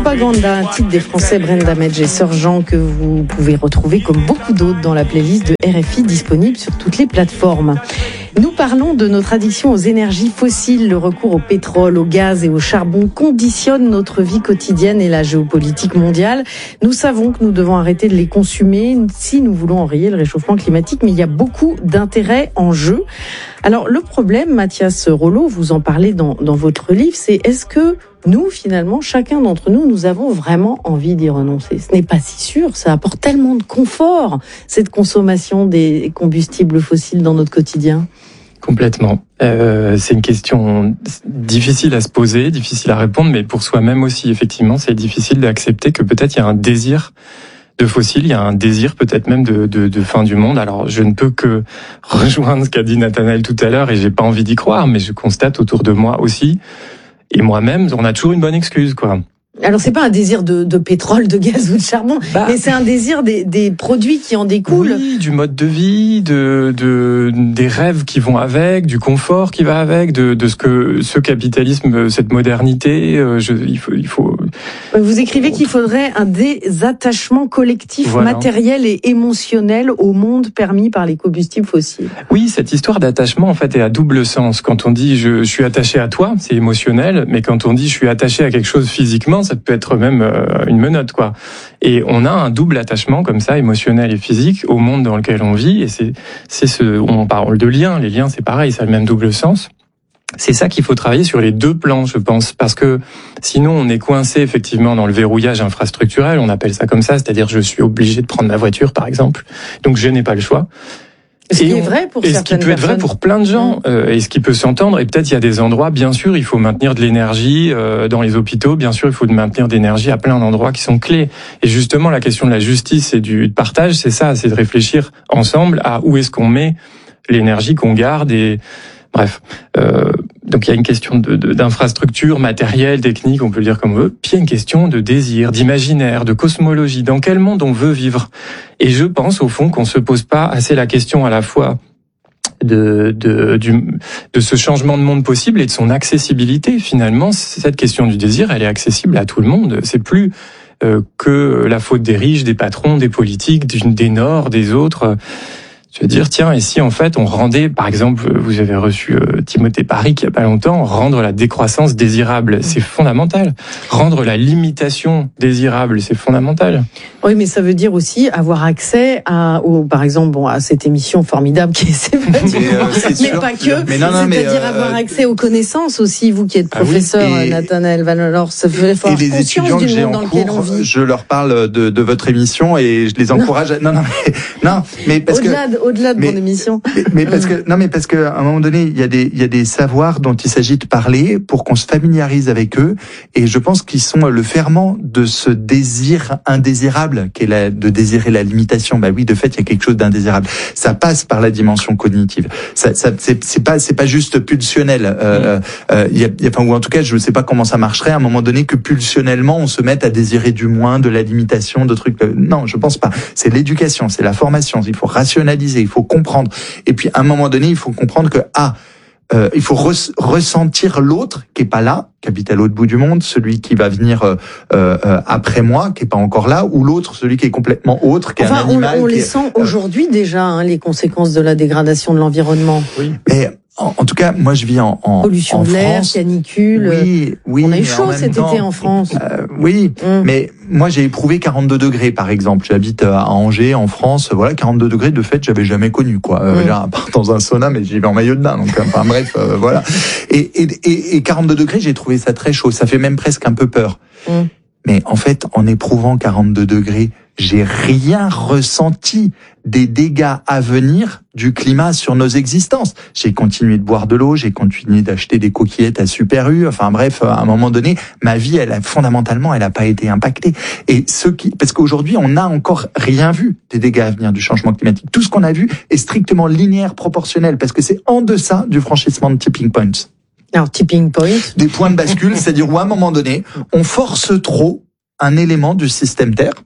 Propaganda, un titre des Français Brenda Medj et Sir Jean que vous pouvez retrouver comme beaucoup d'autres dans la playlist de RFI disponible sur toutes les plateformes. Nous parlons de notre addiction aux énergies fossiles. Le recours au pétrole, au gaz et au charbon conditionne notre vie quotidienne et la géopolitique mondiale. Nous savons que nous devons arrêter de les consommer si nous voulons enrayer le réchauffement climatique, mais il y a beaucoup d'intérêts en jeu. Alors le problème, Mathias Rollo, vous en parlez dans votre livre, c'est est-ce que nous, finalement, chacun d'entre nous, nous avons vraiment envie d'y renoncer? Ce n'est pas si sûr, ça apporte tellement de confort, cette consommation des combustibles fossiles dans notre quotidien. Complètement. C'est une question difficile à se poser, difficile à répondre, mais pour soi-même aussi, effectivement, c'est difficile d'accepter que peut-être il y a un désir de fossiles, il y a un désir peut-être même de fin du monde. Alors, je ne peux que rejoindre ce qu'a dit Nathanaël tout à l'heure, et j'ai pas envie d'y croire, mais je constate autour de moi aussi, et moi-même, on a toujours une bonne excuse, quoi. Alors c'est pas un désir de pétrole, de gaz ou de charbon, mais c'est un désir des produits qui en découlent. Oui, du mode de vie, des rêves qui vont avec, du confort qui va avec, de ce capitalisme, cette modernité. Il faut. Vous écrivez qu'il faudrait un désattachement collectif, matériel et émotionnel au monde permis par les combustibles fossiles. Oui, cette histoire d'attachement en fait est à double sens. Quand on dit je suis attaché à toi, c'est émotionnel, mais quand on dit je suis attaché à quelque chose physiquement, ça peut être même une menotte, quoi. Et on a un double attachement comme ça, émotionnel et physique, au monde dans lequel on vit. Et on parle de liens. Les liens, c'est pareil, ça a le même double sens. C'est ça qu'il faut travailler sur les deux plans, je pense, parce que sinon on est coincé effectivement dans le verrouillage infrastructurel, on appelle ça comme ça, c'est-à-dire je suis obligé de prendre ma voiture, par exemple, donc je n'ai pas le choix. Ce qui est vrai pour certaines personnes. Et ce qui peut être vrai pour plein de gens, et ce qui peut s'entendre. Et peut-être il y a des endroits, bien sûr, il faut maintenir de l'énergie dans les hôpitaux. Bien sûr, il faut maintenir de l'énergie à plein d'endroits qui sont clés. Et justement, la question de la justice et du partage, c'est ça, c'est de réfléchir ensemble à où est-ce qu'on met l'énergie qu'on garde. Et bref, donc il y a une question d'infrastructure, matériel, technique, on peut le dire comme on veut. Puis il y a une question de désir, d'imaginaire, de cosmologie. Dans quel monde on veut vivre? Et je pense au fond qu'on se pose pas assez la question à la fois de ce changement de monde possible et de son accessibilité. Finalement, cette question du désir, elle est accessible à tout le monde. C'est plus que la faute des riches, des patrons, des politiques, des Nords, des autres. Je veux dire, tiens, et si en fait on rendait, par exemple, vous avez reçu Timothée Parric il y a pas longtemps, rendre la décroissance désirable, c'est fondamental. Rendre la limitation désirable, c'est fondamental. Oui, mais ça veut dire aussi avoir accès par exemple, à cette émission formidable qui est mais pas que. C'est-à-dire avoir accès aux connaissances aussi, vous qui êtes professeur, Nathanaël Van-Lors, ça fait avoir conscience les étudiants du que j'ai monde dans lequel on vit. Je leur parle de votre émission et je les encourage. Mais parce au-delà de mon émission. Mais parce que à un moment donné, il y a des savoirs dont il s'agit de parler pour qu'on se familiarise avec eux, et je pense qu'ils sont le ferment de ce désir indésirable qu'est de désirer la limitation. Bah oui, de fait, il y a quelque chose d'indésirable. Ça passe par la dimension cognitive. C'est pas juste pulsionnel. Ou en tout cas, je ne sais pas comment ça marcherait à un moment donné que pulsionnellement on se mette à désirer du moins, de la limitation, de trucs. Non, je pense pas. C'est l'éducation, c'est la formation. Il faut rationaliser. Il faut comprendre. Et puis, à un moment donné, il faut comprendre que, il faut ressentir l'autre qui est pas là, qui habite à l'autre bout du monde, celui qui va venir après moi, qui est pas encore là, ou l'autre, celui qui est complètement autre, qui est un animal. On les sent aujourd'hui déjà, les conséquences de la dégradation de l'environnement. Oui. Mais en tout cas, moi je vis en pollution de l'air, canicule. Oui. On a eu chaud cet été en France. Mais moi j'ai éprouvé 42 degrés par exemple. J'habite à Angers, en France. Voilà, 42 degrés de fait, j'avais jamais connu quoi. À part dans un sauna, mais j'y vais en maillot de bain. Donc enfin bref, voilà. Et 42 degrés, j'ai trouvé ça très chaud. Ça fait même presque un peu peur. Mais en fait, en éprouvant 42 degrés, j'ai rien ressenti des dégâts à venir du climat sur nos existences. J'ai continué de boire de l'eau, j'ai continué d'acheter des coquillettes à Super U. Enfin bref, à un moment donné, ma vie, fondamentalement, elle a pas été impactée. Et parce qu'aujourd'hui, on n'a encore rien vu des dégâts à venir du changement climatique. Tout ce qu'on a vu est strictement linéaire, proportionnel, parce que c'est en deçà du franchissement de tipping points. Alors, tipping point. Des points de bascule, c'est-à-dire où à un moment donné, on force trop un élément du système Terre.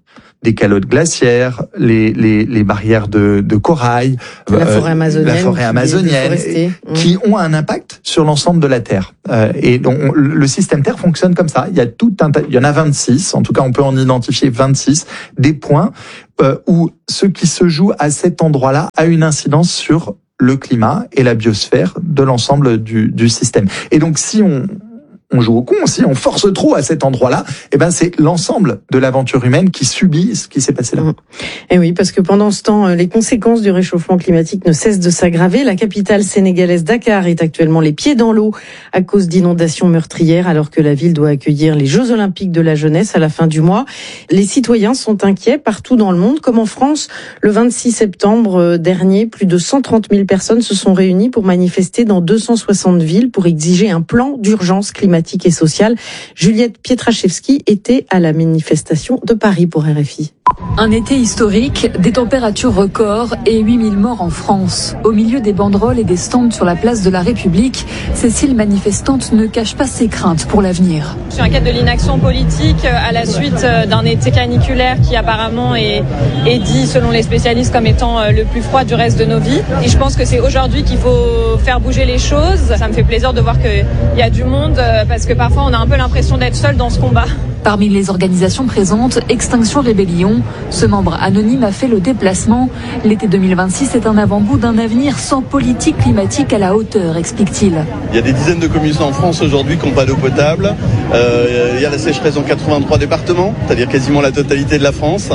des calottes glaciaires, les barrières de corail, la forêt amazonienne, qui ont un impact sur l'ensemble de la Terre. Et donc, le système Terre fonctionne comme ça. Il y en a 26, en tout cas on peut en identifier 26, des points où ce qui se joue à cet endroit-là a une incidence sur le climat et la biosphère de l'ensemble du système. Et donc si on joue au con, si on force trop à cet endroit-là, c'est l'ensemble de l'aventure humaine qui subit ce qui s'est passé là. Et oui, parce que pendant ce temps, les conséquences du réchauffement climatique ne cessent de s'aggraver. La capitale sénégalaise Dakar est actuellement les pieds dans l'eau à cause d'inondations meurtrières, alors que la ville doit accueillir les Jeux Olympiques de la jeunesse à la fin du mois. Les citoyens sont inquiets partout dans le monde, comme en France. Le 26 septembre dernier, plus de 130 000 personnes se sont réunies pour manifester dans 260 villes pour exiger un plan d'urgence climatique et sociale. Juliette Pietraszewski était à la manifestation de Paris pour RFI. Un été historique, des températures records et 8000 morts en France. Au milieu des banderoles et des stands sur la place de la République, Cécile, manifestante, ne cache pas ses craintes pour l'avenir. Je suis inquiète de l'inaction politique à la suite d'un été caniculaire qui apparemment est dit, selon les spécialistes, comme étant le plus froid du reste de nos vies. Et je pense que c'est aujourd'hui qu'il faut faire bouger les choses. Ça me fait plaisir de voir qu'il y a du monde parce que parfois on a un peu l'impression d'être seul dans ce combat. Parmi les organisations présentes, Extinction Rébellion. Ce membre anonyme a fait le déplacement. L'été 2026 est un avant-goût d'un avenir sans politique climatique à la hauteur, explique-t-il. Il y a des dizaines de communes en France aujourd'hui qui n'ont pas d'eau potable. Il y a la sécheresse dans 83 départements, c'est-à-dire quasiment la totalité de la France.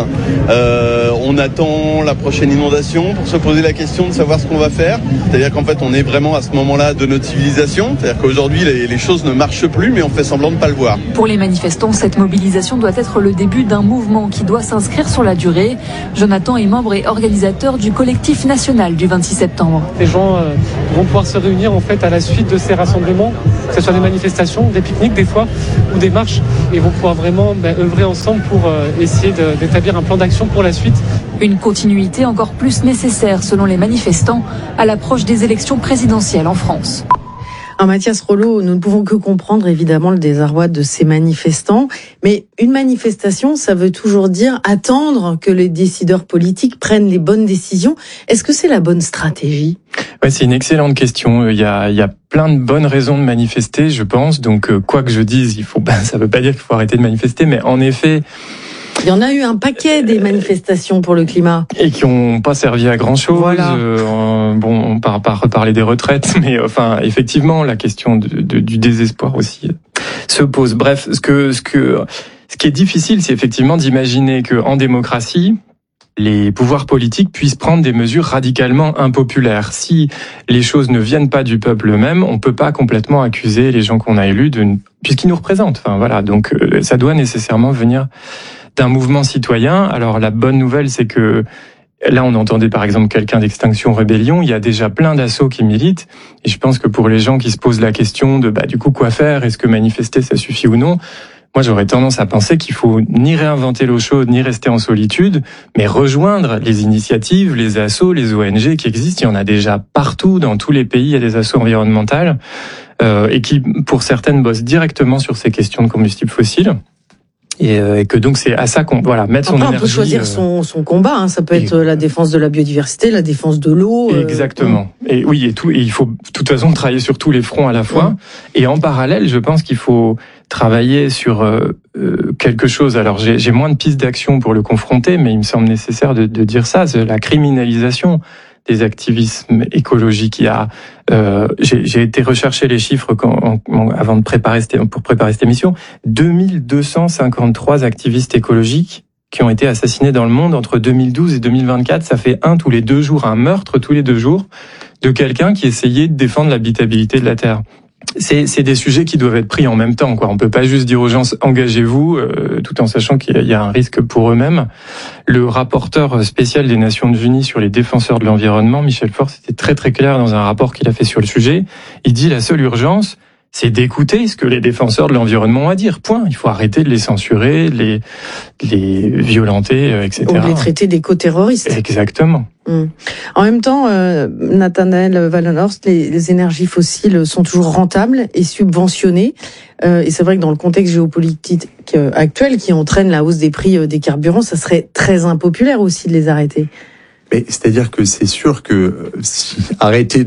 On attend la prochaine inondation pour se poser la question de savoir ce qu'on va faire. C'est-à-dire qu'en fait, on est vraiment à ce moment-là de notre civilisation. C'est-à-dire qu'aujourd'hui, les choses ne marchent plus, mais on fait semblant de ne pas le voir. Pour les manifestants, cette mobilisation doit être le début d'un mouvement qui doit s'inscrire sur la durée. Jonathan est membre et organisateur du collectif national du 26 septembre. Les gens vont pouvoir se réunir en fait à la suite de ces rassemblements, que ce soit des manifestations, des pique-niques des fois, ou des marches, et vont pouvoir vraiment œuvrer ensemble pour essayer d'établir un plan d'action pour la suite. Une continuité encore plus nécessaire selon les manifestants à l'approche des élections présidentielles en France. Mathias Rollo, nous ne pouvons que comprendre évidemment le désarroi de ces manifestants, mais une manifestation, ça veut toujours dire attendre que les décideurs politiques prennent les bonnes décisions. Est-ce que c'est la bonne stratégie ? Ouais, c'est une excellente question. Il y a plein de bonnes raisons de manifester, je pense. Donc, quoi que je dise, ça veut pas dire qu'il faut arrêter de manifester, mais en effet, il y en a eu un paquet des manifestations pour le climat. Et qui n'ont pas servi à grand-chose. Voilà. On ne part pas reparler des retraites, mais effectivement, la question du désespoir aussi se pose. Bref, ce qui est difficile, c'est effectivement d'imaginer qu'en démocratie, les pouvoirs politiques puissent prendre des mesures radicalement impopulaires. Si les choses ne viennent pas du peuple eux-mêmes, on peut pas complètement accuser les gens qu'on a élus puisqu'ils nous représentent. Donc ça doit nécessairement venir d'un mouvement citoyen. Alors la bonne nouvelle, c'est que là, on entendait par exemple quelqu'un d'Extinction Rébellion. Il y a déjà plein d'assauts qui militent. Et je pense que pour les gens qui se posent la question de du coup quoi faire, est-ce que manifester ça suffit ou non, moi j'aurais tendance à penser qu'il faut ni réinventer l'eau chaude, ni rester en solitude, mais rejoindre les initiatives, les assos, les ONG qui existent. Il y en a déjà partout, dans tous les pays, il y a des assos environnementales et qui, pour certaines, bossent directement sur ces questions de combustibles fossiles. Et que donc c'est à ça qu'on mettre son énergie. On peut choisir son combat. Ça peut être la défense de la biodiversité, la défense de l'eau. Exactement. Et oui, et il faut de toute façon travailler sur tous les fronts à la fois. Et en parallèle, je pense qu'il faut travailler sur quelque chose. Alors j'ai moins de pistes d'action pour le confronter, mais il me semble nécessaire de dire ça, c'est la criminalisation des activismes écologiques. J'ai été rechercher les chiffres avant de préparer cette émission. 2253 activistes écologiques qui ont été assassinés dans le monde entre 2012 et 2024. Ça fait un meurtre tous les 2 jours de quelqu'un qui essayait de défendre l'habitabilité de la Terre. C'est des sujets qui doivent être pris en même temps, quoi. On peut pas juste dire aux gens engagez-vous, tout en sachant qu'il y a un risque pour eux-mêmes. Le rapporteur spécial des Nations Unies sur les défenseurs de l'environnement, Michel Forst, était très très clair dans un rapport qu'il a fait sur le sujet. Il dit la seule urgence, c'est d'écouter ce que les défenseurs de l'environnement ont à dire. Point. Il faut arrêter de les censurer, les violenter, etc. Ou les traiter d'éco-terroristes. Exactement. En même temps, Nathanaël Wallenhorst, les énergies fossiles sont toujours rentables et subventionnées. Et c'est vrai que dans le contexte géopolitique actuel qui entraîne la hausse des prix des carburants, ça serait très impopulaire aussi de les arrêter. Mais c'est-à-dire que c'est sûr que si interdire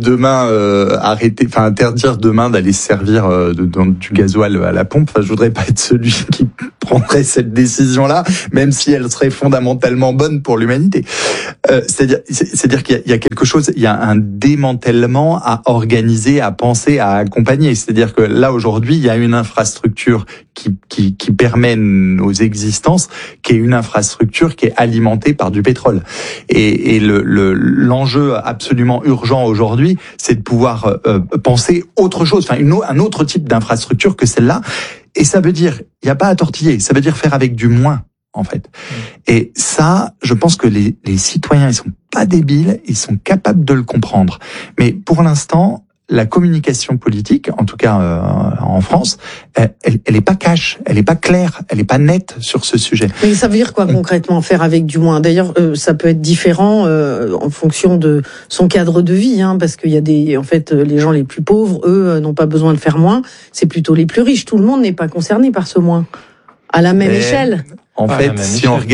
demain d'aller se servir du gasoil à la pompe, je voudrais pas être celui qui prendrait cette décision-là, même si elle serait fondamentalement bonne pour l'humanité. C'est-à-dire qu'il y a quelque chose, il y a un démantèlement à organiser, à penser, à accompagner. C'est-à-dire que là aujourd'hui, il y a une infrastructure qui permet nos existences, qui est une infrastructure qui est alimentée par du pétrole. Et l'enjeu absolument urgent aujourd'hui, c'est de pouvoir penser autre chose, un autre type d'infrastructure que celle-là. Et ça veut dire, il n'y a pas à tortiller, ça veut dire faire avec du moins, en fait. Et ça, je pense que les citoyens, ils sont pas débiles, ils sont capables de le comprendre. Mais pour l'instant, la communication politique, en tout cas en France, elle est pas cash, elle est pas claire, elle est pas nette sur ce sujet. Mais ça veut dire quoi concrètement, faire avec du moins? D'ailleurs, ça peut être différent en fonction de son cadre de vie, parce qu'il y a les gens les plus pauvres, eux, n'ont pas besoin de faire moins. C'est plutôt les plus riches. Tout le monde n'est pas concerné par ce moins à la même échelle. En fait, si on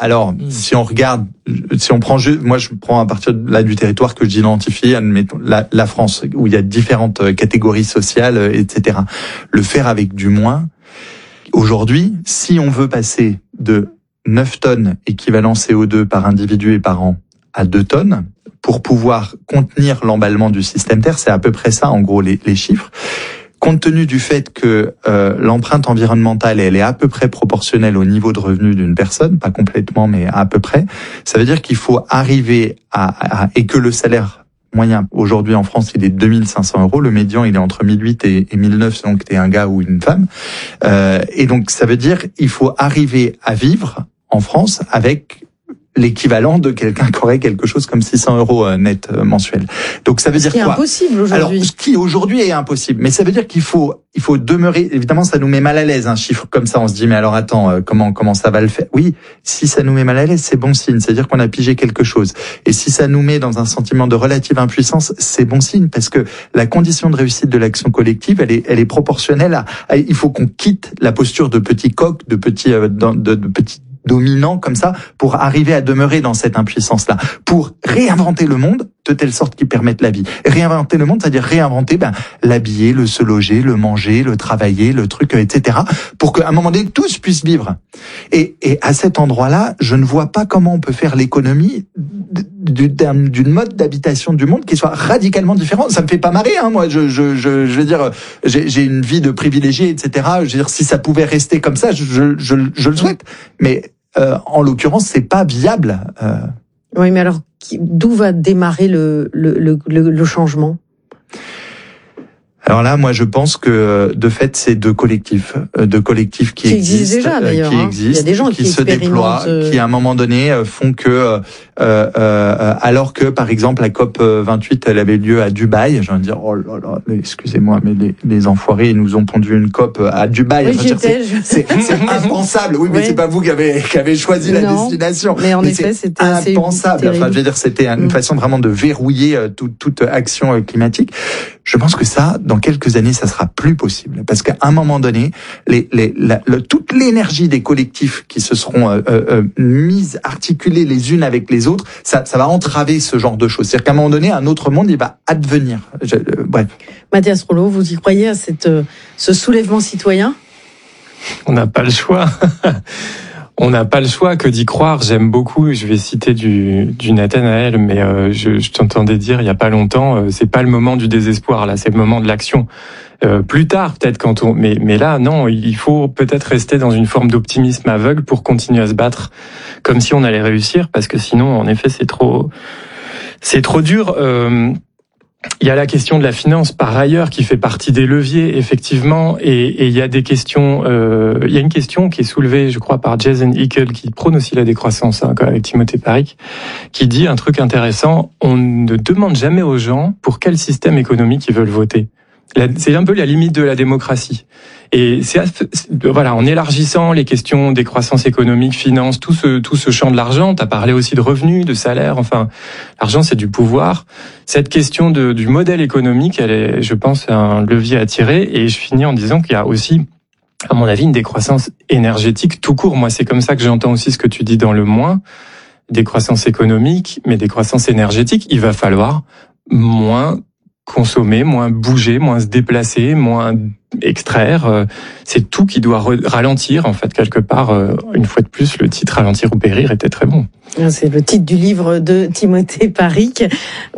prend moi je prends à partir de là du territoire que j'identifie, admettons la France, où il y a différentes catégories sociales, etc. Le faire avec du moins. Aujourd'hui, si on veut passer de 9 tonnes équivalent CO2 par individu et par an à 2 tonnes, pour pouvoir contenir l'emballement du système Terre, c'est à peu près ça en gros les chiffres. Compte tenu du fait que l'empreinte environnementale, elle est à peu près proportionnelle au niveau de revenu d'une personne, pas complètement, mais à peu près, ça veut dire qu'il faut arriver et que le salaire moyen aujourd'hui en France, il est 2500 €, le médian il est entre 1008 et 1009 selon que t'es un gars ou une femme, et donc ça veut dire il faut arriver à vivre en France avec l'équivalent de quelqu'un qui aurait quelque chose comme 600 € net mensuel. Donc ça veut dire quoi? Ce qui est impossible aujourd'hui. Alors, ce qui aujourd'hui est impossible, mais ça veut dire qu'il faut demeurer. Évidemment, ça nous met mal à l'aise un chiffre comme ça. On se dit mais alors attends, comment ça va le faire? Oui, si ça nous met mal à l'aise, c'est bon signe. C'est-à-dire qu'on a pigé quelque chose. Et si ça nous met dans un sentiment de relative impuissance, c'est bon signe parce que la condition de réussite de l'action collective, elle est proportionnelle à il faut qu'on quitte la posture de petit coq, de petit dominant comme ça, pour arriver à demeurer dans cette impuissance-là, pour réinventer le monde de telle sorte qu'il permette la vie. Et réinventer le monde, c'est-à-dire réinventer l'habiller, le se loger, le manger, le travailler, le truc, etc., pour qu'à un moment donné, tous puissent vivre. Et à cet endroit-là, je ne vois pas comment on peut faire l'économie d'une mode d'habitation du monde qui soit radicalement différente. Ça me fait pas marrer, moi. Je veux dire, j'ai une vie de privilégié, etc. Je veux dire, si ça pouvait rester comme ça, je le souhaite. Mais en l'occurrence, c'est pas viable. Oui, mais alors, d'où va démarrer le changement? Alors là, moi, je pense que de fait, c'est deux collectifs qui existent déjà d'ailleurs. Qui existent, il y a des gens qui se déploient, qui à un moment donné font que, alors que par exemple la COP 28, elle avait lieu à Dubaï. J'ai envie de dire, oh là là, excusez-moi, mais les enfoirés, ils nous ont pondu une COP à Dubaï. Oui, c'est impensable. Oui, mais oui. C'est pas vous qui avez choisi la destination. Mais en effet, c'était impensable. Enfin, je veux dire, c'était une façon vraiment de verrouiller toute action climatique. Je pense que ça, dans quelques années, ça sera plus possible. Parce qu'à un moment donné, toute l'énergie des collectifs qui se seront mises, articulées les unes avec les autres, ça va entraver ce genre de choses. C'est-à-dire qu'à un moment donné, un autre monde, il va advenir. Bref. Mathias Rollo, vous y croyez à ce soulèvement citoyen? On n'a pas le choix. On n'a pas le choix que d'y croire. J'aime beaucoup, je vais citer du Nathanaël, mais je t'entendais dire il y a pas longtemps, c'est pas le moment du désespoir, là, c'est le moment de l'action. Plus tard, peut-être mais là, non, il faut peut-être rester dans une forme d'optimisme aveugle pour continuer à se battre comme si on allait réussir, parce que sinon, en effet, c'est trop dur. Il y a la question de la finance, par ailleurs, qui fait partie des leviers, effectivement, et il y a des questions. Il y a une question qui est soulevée, je crois, par Jason Hickel, qui prône aussi la décroissance, avec Timothée Paric, qui dit un truc intéressant. On ne demande jamais aux gens pour quel système économique ils veulent voter. c'est un peu la limite de la démocratie. Et voilà, en élargissant les questions des croissances économiques, finances, tout ce champ de l'argent, t'as parlé aussi de revenus, de salaires, enfin, l'argent c'est du pouvoir. Cette question du modèle économique, elle est, je pense, un levier à tirer. Et je finis en disant qu'il y a aussi, à mon avis, une décroissance énergétique tout court. Moi, c'est comme ça que j'entends aussi ce que tu dis dans le moins. Décroissance économique, mais décroissance énergétique. Il va falloir moins consommer, moins bouger, moins se déplacer, moins extraire. C'est tout qui doit ralentir, en fait, quelque part. Une fois de plus, le titre « Ralentir ou périr » était très bon. C'est le titre du livre de Timothée Paric.